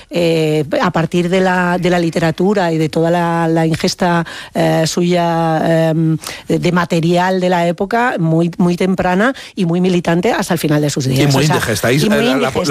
a partir de la literatura y de toda la ingesta suya de material de la época, muy, muy temprana y muy militante hasta el final de sus días. Y muy indigesta.